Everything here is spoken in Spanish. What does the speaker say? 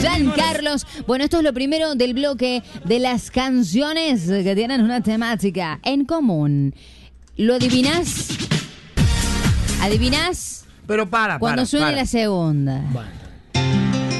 San Carlos. Bueno, esto es lo primero del bloque de las canciones que tienen una temática en común. ¿Lo adivinás? ¿Adivinás? Pero Cuando suene la segunda. Bueno.